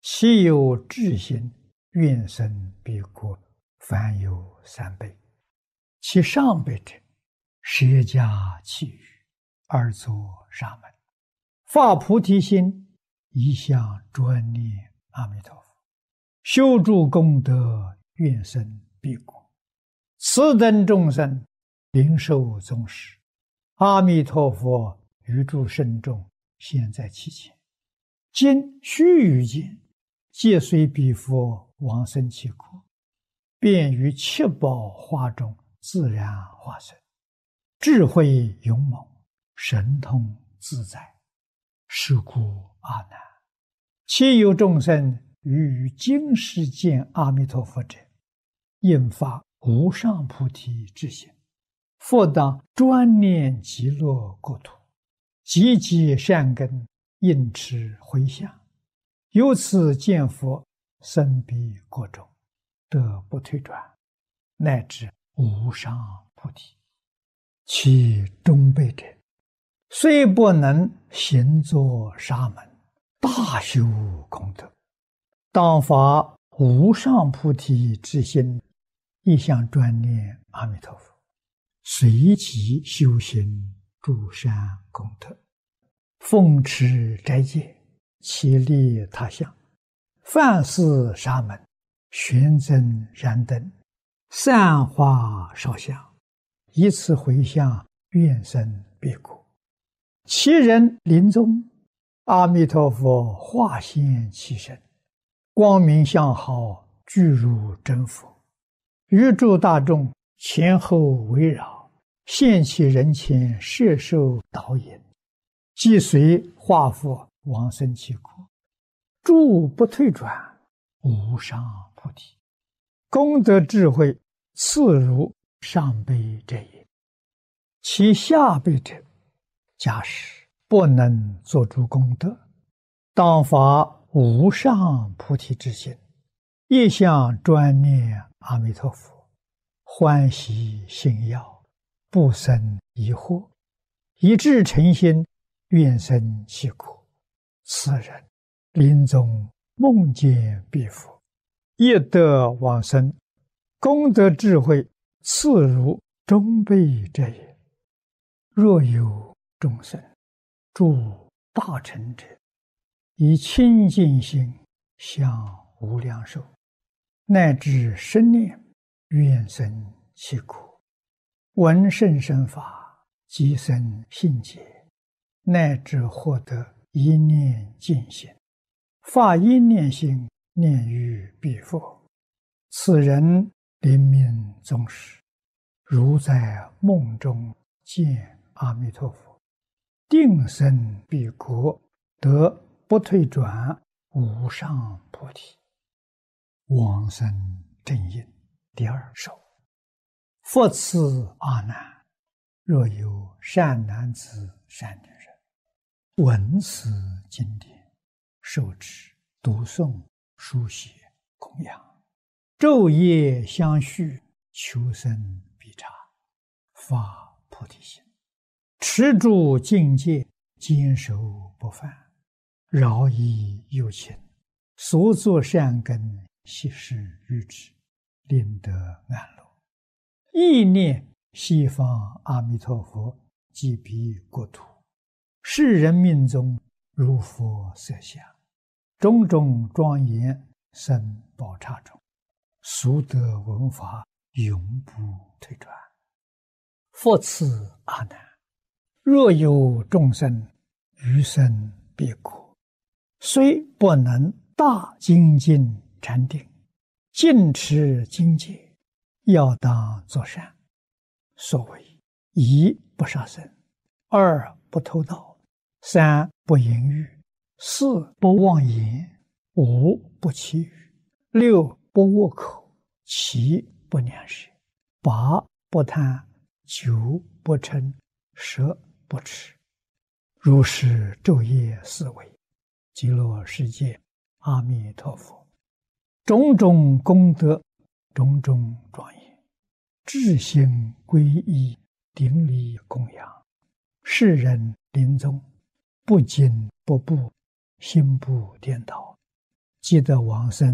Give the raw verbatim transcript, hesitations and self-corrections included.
其有智心，愿生彼国，凡有三辈。其上辈者，舍家弃语，而作沙门，发菩提心，一向专念阿弥陀佛，修诸功德，愿生彼国。此等众生，灵受宗师，阿弥陀佛于诸圣众现在其前，今须臾间，皆随彼佛往生其国，便于七宝花中自然化身，智慧勇猛，神通自在。是故阿难，其有众生于今世见阿弥陀佛者，应发无上菩提之心，复当专念极乐国土，积极善根，应持回向，由此见佛，生彼国中，得不退转，乃至无上菩提。其中辈者，虽不能行作沙门，大修功德，当发无上菩提之心，一向专念阿弥陀佛，随即修行诸善功德，奉持斋戒，其利他乡，饭施沙门，玄增燃灯，散花烧香，以此回向，愿生彼国。其人临终，阿弥陀佛化现其身，光明相好，具如真佛，于诸大众前后围绕，现其人前，摄受导引，即随化佛往生其国，诸不退转，无上菩提，功德智慧次如上辈者也。其下辈者，假使不能作诸功德，当发无上菩提之心，一向专念阿弥陀佛，欢喜信要，不生疑惑，一致诚心，愿生其国。此人临终梦见彼佛，业得往生，功德智慧次如中辈者也。若有众生诸大乘者，以清净心向无量寿，乃至生念，愿生其国，闻甚深法，即生信解，乃至获得一念净心，发一念心，念于彼佛。此人临命终时，如在梦中见阿弥陀佛，定生彼国，得不退转，无上菩提。往生正因第二首。复次阿难，若有善男子善女人，闻此经典，受持读诵书写供养，昼夜相续，求生必察，发菩提心，持住境界，坚守不犯，饶益有情，所作善根，悉施于之，令得安乐。意念西方阿弥陀佛即彼国土，世人命中如佛色相，种种庄严生宝刹中，俗得闻法，永不退转。复次阿难，若有众生于生彼国，虽不能大精进禅定，尽持经戒，要当作善。所谓一不杀生，二不偷盗，三不淫欲，四不妄言，五不绮语，六不恶口，七不两舌，八不贪，九不嗔，十不痴。如是昼夜思维，极乐世界阿弥陀佛，种种功德，种种庄严，至心皈依，顶礼供养，世人临终不惊不怖，心不颠倒， 即得往生